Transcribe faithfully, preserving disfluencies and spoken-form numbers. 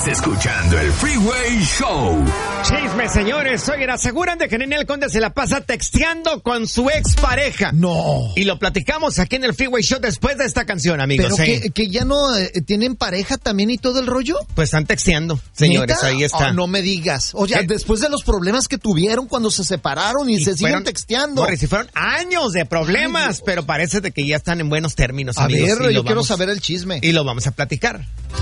Escuchando el Freeway Show. Chisme, señores. Oigan, aseguran de que Ninel Conde se la pasa texteando con su expareja. No. Y lo platicamos aquí en el Freeway Show después de esta canción, amigos. Pero ¿eh? que, que ya no eh, tienen pareja también y todo el rollo. Pues están texteando, señores. ¿Neta? Ahí está. Oh, no me digas. O sea, ¿Qué? Después de los problemas que tuvieron cuando se separaron y, y se fueron, siguen texteando. Corre, si fueron años de problemas, Ay, pero parece de que ya están en buenos términos, a amigos. ver, yo quiero vamos, saber el chisme. Y lo vamos a platicar.